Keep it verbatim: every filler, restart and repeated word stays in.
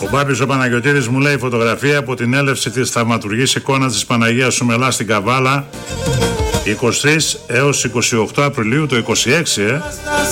Ο Μπάμπης ο Παναγιωτήρης μου λέει φωτογραφία από την έλευση της θαυματουργής εικόνας της Παναγίας Σουμελά στην Καβάλα είκοσι τρεις έως είκοσι οκτώ Απριλίου το είκοσι έξι ε.